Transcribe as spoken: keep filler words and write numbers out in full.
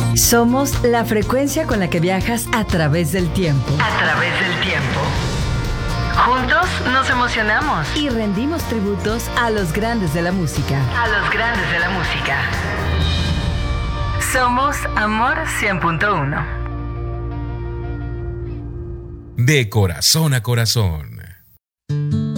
Somos la frecuencia con la que viajas a través del tiempo. A través del tiempo. Juntos nos emocionamos. Y rendimos tributos a los grandes de la música. A los grandes de la música. Somos Amor cien punto uno. De corazón a corazón.